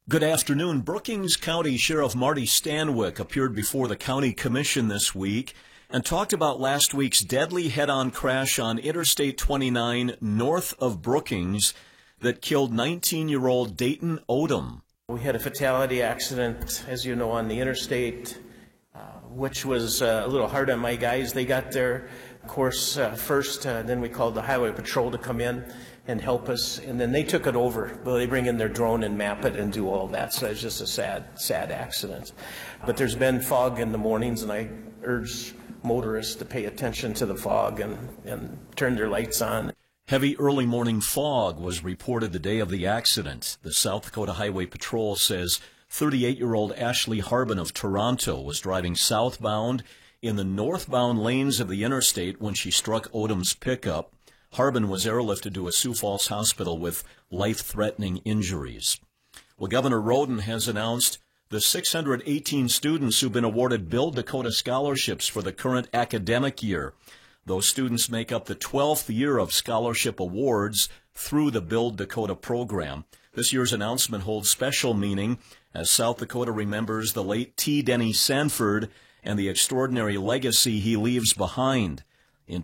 Good afternoon. Brookings County Sheriff Marty Stanwyck appeared before the County Commission this week and talked about last week's deadly head-on crash on Interstate 29 north of Brookings that killed 19-year-old Dayton Odom. We had a fatality accident, as you know, on the interstate, which was a little hard on my guys. They got there, of course, first. Then we called the Highway Patrol to come in and help us, and then they took it over. Well, they bring in their drone and map it and do all that, so it's just a sad accident. But there's been fog in the mornings, and I urge motorists to pay attention to the fog and turn their lights on. Heavy early morning fog was reported the day of the accident. The South Dakota Highway Patrol says 38-year-old Ashley Harbin of Toronto was driving southbound in the northbound lanes of the interstate when she struck Odom's pickup. Harbin was airlifted to a Sioux Falls hospital with life-threatening injuries. Well, Governor Roden has announced the 618 students who've been awarded Build Dakota scholarships for the current academic year. Those students make up the 12th year of scholarship awards through the Build Dakota program. This year's announcement holds special meaning as South Dakota remembers the late T. Denny Sanford and the extraordinary legacy he leaves behind. In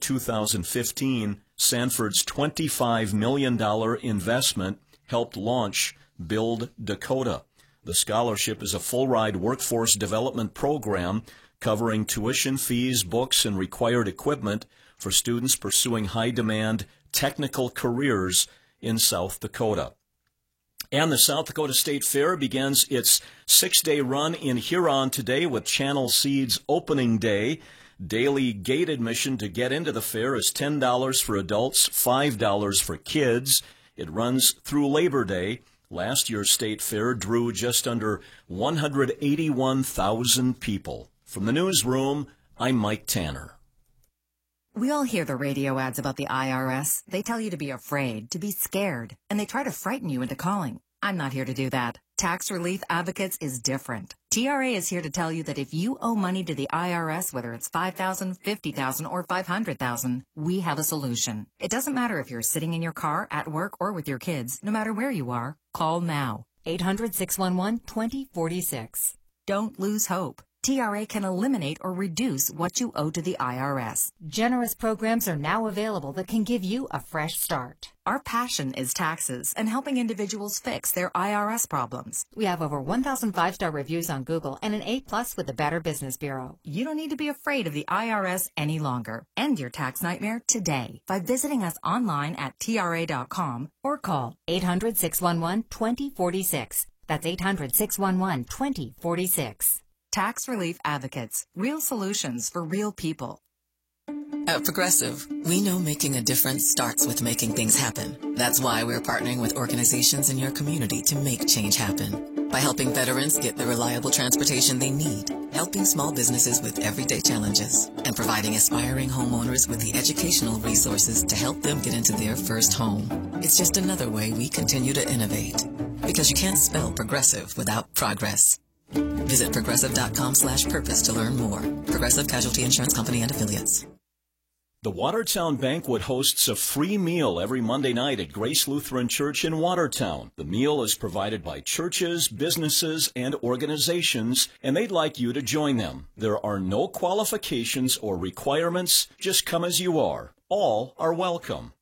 2015, Sanford's $25 million investment helped launch Build Dakota. The scholarship is a full-ride workforce development program covering tuition fees, books, and required equipment for students pursuing high-demand technical careers in South Dakota. And the South Dakota State Fair begins its 6-day run in Huron today with Channel Seed's opening day. Daily gate admission to get into the fair is $10 for adults, $5 for kids. It runs through Labor Day. Last year's state fair drew just under 181,000 people. From the newsroom, I'm Mike Tanner. We all hear the radio ads about the IRS. They tell you to be afraid, to be scared, and they try to frighten you into calling. I'm not here to do that. Tax Relief Advocates is different. TRA is here to tell you that if you owe money to the IRS, whether it's $5,000, $50,000, or $500,000, we have a solution. It doesn't matter if you're sitting in your car, at work, or with your kids. No matter where you are, call now. 800-611-2046. Don't lose hope. TRA can eliminate or reduce what you owe to the IRS. Generous programs are now available that can give you a fresh start. Our passion is taxes and helping individuals fix their IRS problems. We have over 1,000 5-star reviews on Google and an A+ with the Better Business Bureau. You don't need to be afraid of the IRS any longer. End your tax nightmare today by visiting us online at TRA.com or call 800-611-2046. That's 800-611-2046. Tax Relief Advocates. Real solutions for real people. At Progressive, we know making a difference starts with making things happen. That's why we're partnering with organizations in your community to make change happen. By helping veterans get the reliable transportation they need, helping small businesses with everyday challenges, and providing aspiring homeowners with the educational resources to help them get into their first home. It's just another way we continue to innovate. Because you can't spell progressive without progress. Visit progressive.com/purpose to learn more. Progressive Casualty Insurance Company and Affiliates. The Watertown Banquet hosts a free meal every Monday night at Grace Lutheran Church in Watertown. The meal is provided by churches, businesses, and organizations, and they'd like you to join them. There are no qualifications or requirements. Just come as you are. All are welcome.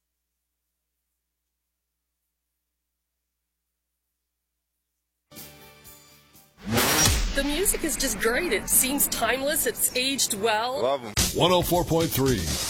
The music is just great. It seems timeless. It's aged well. Love them. 104.3